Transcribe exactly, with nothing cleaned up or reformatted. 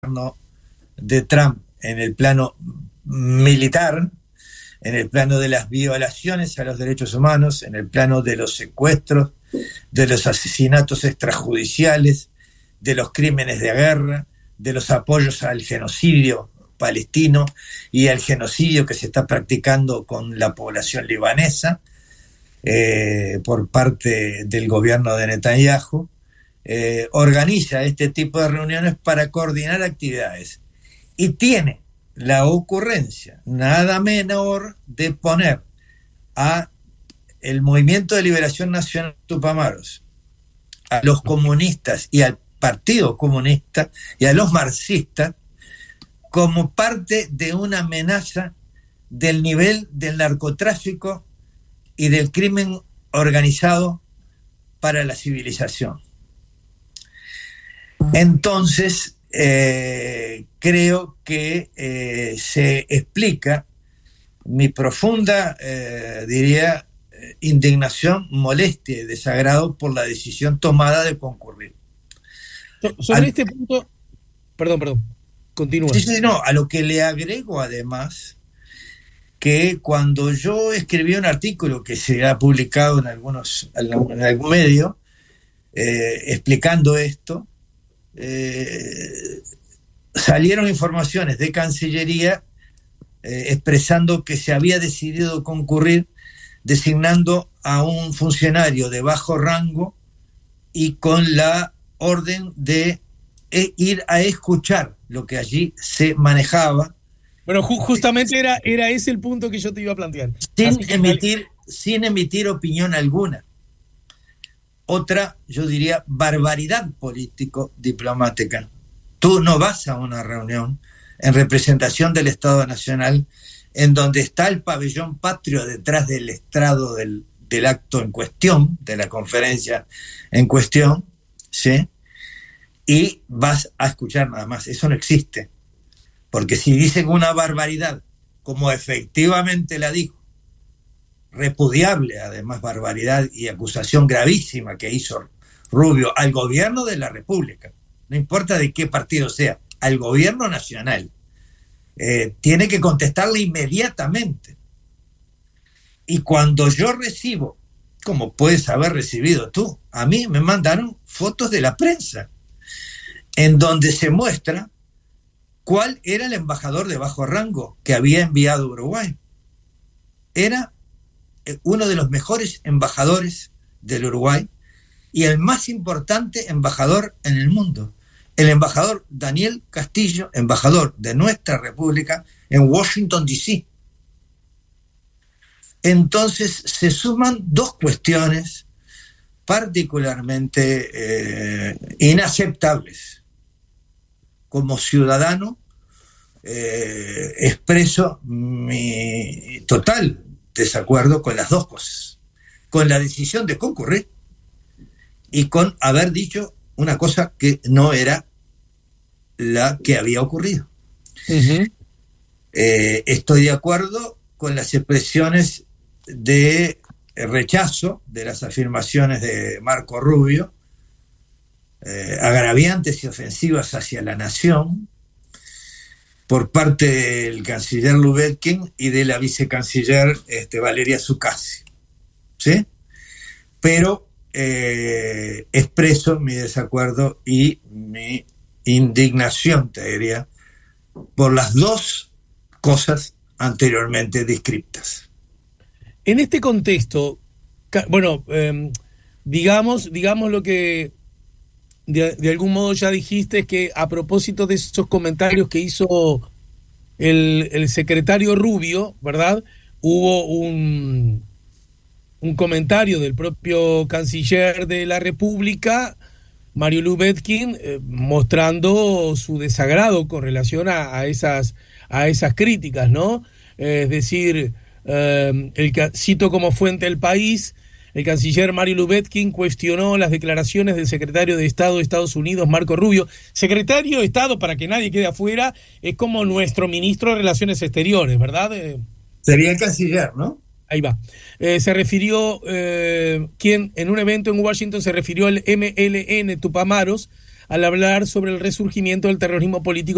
de Trump en el plano militar, en el plano de las violaciones a los derechos humanos, en el plano de los secuestros, de los asesinatos extrajudiciales, de los crímenes de guerra, de los apoyos al genocidio palestino y al genocidio que se está practicando con la población libanesa eh, por parte del gobierno de Netanyahu. Eh, organiza este tipo de reuniones para coordinar actividades y tiene la ocurrencia nada menor de poner a el Movimiento de Liberación Nacional Tupamaros, a los comunistas y al Partido Comunista y a los marxistas como parte de una amenaza del nivel del narcotráfico y del crimen organizado para la civilización. Entonces, eh, creo que eh, se explica mi profunda, eh, diría, indignación, molestia y desagrado por la decisión tomada de concurrir. Sobre Al, este punto, perdón, perdón, continúa. Sí, sí, no, a lo que le agrego además que cuando yo escribí un artículo que se ha publicado en algunos en algún medio eh, explicando esto, eh, salieron informaciones de Cancillería eh, expresando que se había decidido concurrir designando a un funcionario de bajo rango y con la orden de e ir a escuchar lo que allí se manejaba. Bueno, ju justamente era, era ese el punto que yo te iba a plantear. Sin emitir, sin emitir opinión alguna. Otra, yo diría, barbaridad político-diplomática. Tú no vas a una reunión en representación del Estado Nacional en donde está el pabellón patrio detrás del estrado del, del acto en cuestión, de la conferencia en cuestión, ¿sí? Y vas a escuchar nada más. Eso no existe. Porque si dicen una barbaridad, como efectivamente la dijo, repudiable además barbaridad y acusación gravísima que hizo Rubio al gobierno de la República, no importa de qué partido sea, al gobierno nacional, eh, tiene que contestarle inmediatamente. Y cuando yo recibo, como puedes haber recibido tú, a mí me mandaron fotos de la prensa en donde se muestra cuál era el embajador de bajo rango que había enviado a Uruguay. Era uno de los mejores embajadores del Uruguay y el más importante embajador en el mundo, el embajador Daniel Castillo, embajador de nuestra república en Washington, D C Entonces se suman dos cuestiones particularmente eh, inaceptables. Como ciudadano eh, expreso mi total desacuerdo con las dos cosas, con la decisión de concurrir y con haber dicho una cosa que no era la que había ocurrido. Uh-huh. eh, estoy de acuerdo con las expresiones de rechazo de las afirmaciones de Marco Rubio, eh, agraviantes y ofensivas hacia la nación, por parte del canciller Lubetkin y de la vicecanciller este, Valeria Zuccasi, ¿sí? Pero eh, expreso mi desacuerdo y mi indignación, te diría, por las dos cosas anteriormente descritas. En este contexto, bueno, eh, digamos, digamos lo que De, de algún modo ya dijiste, que a propósito de esos comentarios que hizo el, el secretario Rubio, ¿verdad? Hubo un, un comentario del propio canciller de la República, Mario Lubetkin, eh, mostrando su desagrado con relación a, a, esas, a esas críticas, ¿no? Eh, es decir, eh, el, cito como fuente El País: el canciller Mario Lubetkin cuestionó las declaraciones del secretario de Estado de Estados Unidos, Marco Rubio. Secretario de Estado, para que nadie quede afuera, es como nuestro ministro de Relaciones Exteriores, ¿verdad? Eh, Sería el canciller, ¿no? Ahí va. Eh, se refirió, eh, quien en un evento en Washington se refirió al M L N Tupamaros al hablar sobre el resurgimiento del terrorismo político